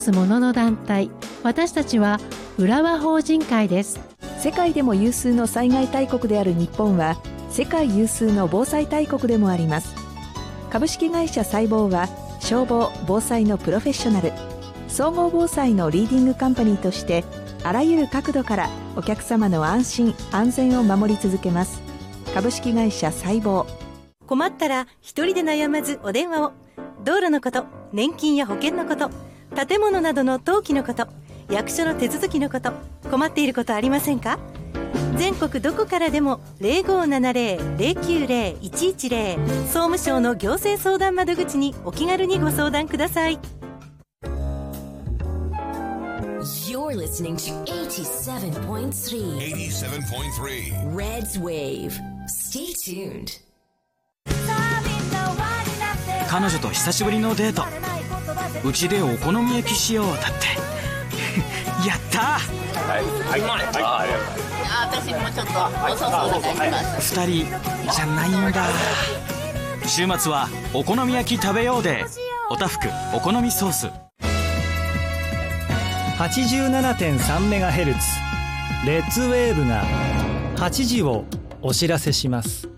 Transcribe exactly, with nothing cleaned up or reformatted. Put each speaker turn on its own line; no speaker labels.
ものの団体、私たちは浦和法人会です。
世界でも有数の災害大国である日本は世界有数の防災大国でもあります。株式会社細胞は消防・防災のプロフェッショナル、総合防災のリーディングカンパニーとしてあらゆる角度からお客様の安心・安全を守り続けます。株式会社細胞。
困ったら一人で悩まずお電話を。道路のこと、年金や保険のこと、建物などの登記のこと、役所の手続きのこと、困っていることありませんか？全国どこからでも ゼロごーななゼロ ゼロきゅうゼロ いちいちゼロ 総務省の行政相談窓口にお気軽にご相談ください。
You're listening to eighty-seven point three
eighty-seven point three
Red's Wave. Stay tuned.
彼女と久しぶりのデート。うちでお好み焼きしようだってやったー。はいはいはい、あありがとう。
私もちょっと遅そうな感じます。
二人じゃないんだ。週末はお好み焼き食べようでおたふくお好みソース。
はちじゅうななてんさんメガヘルツ レッツウェーブがはちじをお知らせします。